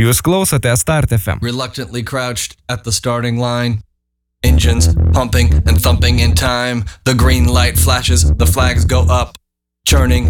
Jūs klausote Start FM. Reluctantly crouched at the starting line. Engines pumping and thumping in time. The green light flashes, the flags go up. Churning